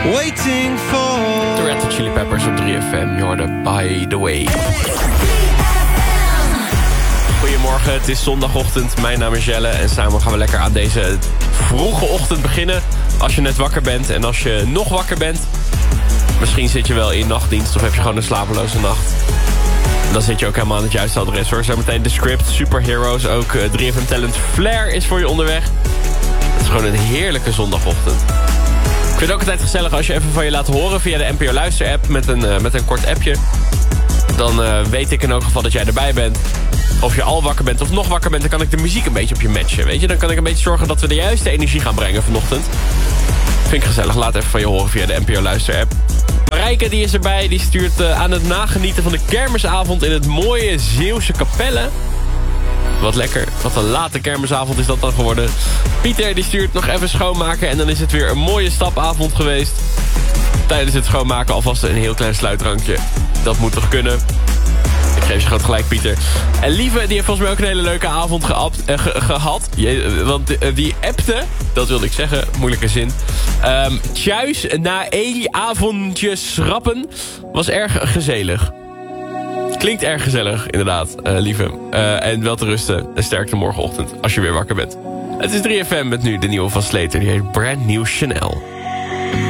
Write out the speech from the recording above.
Waiting for De Red Hot Chili Peppers op 3FM. Je hoorde By The Way. Goedemorgen, het is zondagochtend. Mijn naam is Jelle en samen gaan we lekker aan deze vroege ochtend beginnen. Als je net wakker bent en als je nog wakker bent. Misschien zit je wel in nachtdienst of heb je gewoon een slapeloze nacht. Dan zit je ook helemaal aan het juiste adres hoor. Zometeen de script, Superheroes, ook 3FM Talent Flair is voor je onderweg. Het is gewoon een heerlijke zondagochtend. Ik vind het ook altijd gezellig als je even van je laat horen via de NPO Luister app met een kort appje. Dan weet ik in elk geval dat jij erbij bent. Of je al wakker bent of nog wakker bent, dan kan ik de muziek een beetje op je matchen. Weet je? Dan kan ik een beetje zorgen dat we de juiste energie gaan brengen vanochtend. Vind ik gezellig. Laat even van je horen via de NPO Luister app. Marijke die is erbij. Die stuurt aan het nagenieten van de kermisavond in het mooie Zeeuwse Capelle. Wat lekker. Wat een late kermisavond is dat dan geworden. Pieter die stuurt nog even schoonmaken. En dan is het weer een mooie stapavond geweest. Tijdens het schoonmaken alvast een heel klein sluitdrankje. Dat moet toch kunnen. Ik geef je groot gelijk, Pieter. En Lieve, die heeft volgens mij ook een hele leuke avond gehad. Want die appte, dat wilde ik zeggen, moeilijke zin. Tjuis na avondjes schrappen was erg gezellig. Klinkt erg gezellig, inderdaad, Lieve. En wel te rusten en sterkte morgenochtend, als je weer wakker bent. Het is 3FM met nu de nieuwe van Slater, die heet Brand New Chanel.